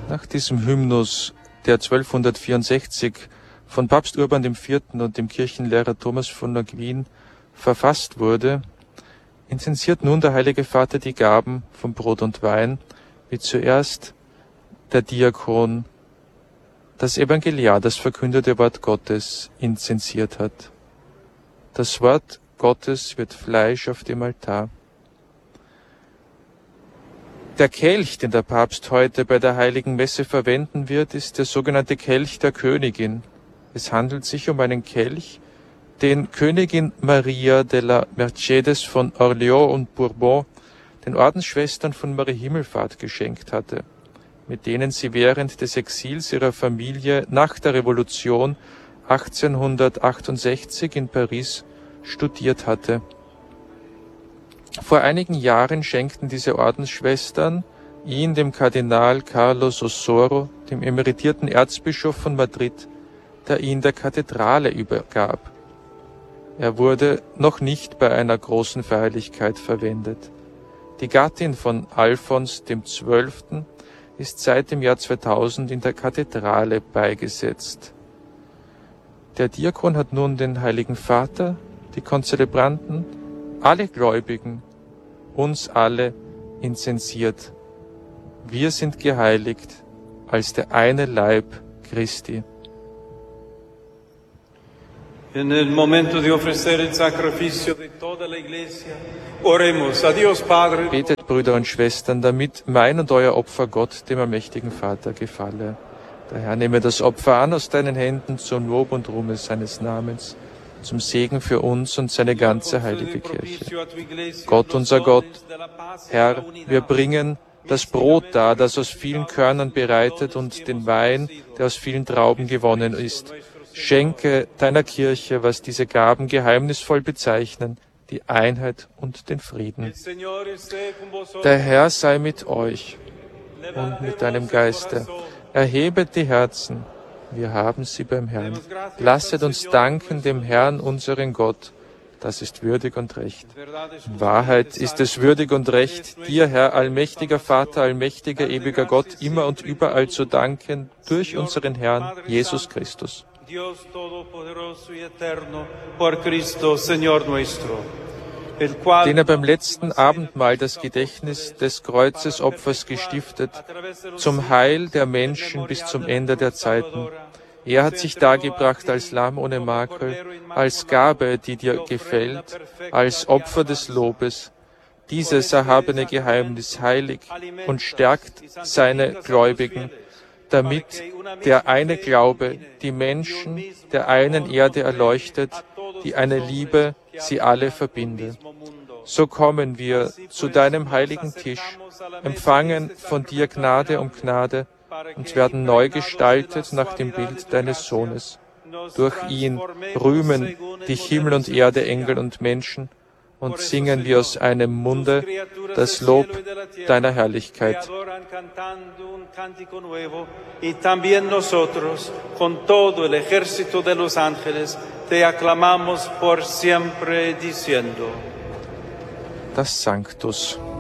Nach diesem Hymnus, der 1264 von Papst Urban IV. Und dem Kirchenlehrer Thomas von Aquin verfasst wurde, inzensiert nun der Heilige Vater die Gaben von Brot und Wein, wie zuerst der Diakon das Evangeliar, das verkündete Wort Gottes, inzensiert hat. Das Wort Gottes wird Fleisch auf dem Altar. Der Kelch, den der Papst heute bei der Heiligen Messe verwenden wird, ist der sogenannte Kelch der Königin. Es handelt sich um einen Kelch, den Königin Maria de la Mercedes von Orléans und Bourbon den Ordensschwestern von Maria Himmelfahrt geschenkt hatte, mit denen sie während des Exils ihrer Familie nach der Revolution 1868 in Paris studiert hatte. Vor einigen Jahren schenkten diese Ordensschwestern ihn dem Kardinal Carlos Osoro, dem emeritierten Erzbischof von Madrid, der ihn der Kathedrale übergab. Er wurde noch nicht bei einer großen Feierlichkeit verwendet. Die Gattin von Alfons XII. Ist seit dem Jahr 2000 in der Kathedrale beigesetzt. Der Diakon hat nun den Heiligen Vater, die Konzelebranten, alle Gläubigen, uns alle inzensiert. Wir sind geheiligt als der eine Leib Christi. En el momento de ofrecer el sacrificio de toda la Iglesia, oremos a Dios Padre. Betet, Brüder und Schwestern, damit mein und euer Opfer Gott, dem allmächtigen Vater, gefalle. Der Herr nehme das Opfer an aus deinen Händen zum Lob und Ruhme seines Namens, zum Segen für uns und seine ganze heilige Kirche. Gott, unser Gott, Herr, wir bringen das Brot dar, das aus vielen Körnern bereitet, und den Wein, der aus vielen Trauben gewonnen ist. Schenke deiner Kirche, was diese Gaben geheimnisvoll bezeichnen, die Einheit und den Frieden. Der Herr sei mit euch und mit deinem Geiste. Erhebet die Herzen, wir haben sie beim Herrn. Lasset uns danken dem Herrn, unseren Gott. Das ist würdig und recht. In Wahrheit ist es würdig und recht, dir, Herr, allmächtiger Vater, allmächtiger, ewiger Gott, immer und überall zu danken, durch unseren Herrn Jesus Christus. Dios todopoderoso y eterno, por Cristo, Señor nuestro, el cual, den er beim letzten Abendmahl das Gedächtnis des Kreuzesopfers gestiftet, zum Heil der Menschen bis zum Ende der Zeiten. Er hat sich dargebracht als Lamm ohne Makel, als Gabe, die dir gefällt, als Opfer des Lobes. Dieses erhabene Geheimnis heiligt und stärkt seine Gläubigen, damit der eine Glaube die Menschen der einen Erde erleuchtet, die eine Liebe sie alle verbinde. So kommen wir zu deinem heiligen Tisch, empfangen von dir Gnade um Gnade und werden neu gestaltet nach dem Bild deines Sohnes. Durch ihn rühmen dich Himmel und Erde, Engel und Menschen, und singen wir aus einem Munde das Lob deiner Herrlichkeit. Y también nosotros, con todo el ejército de los ángeles, te aclamamos por siempre diciendo. Das Sanctus.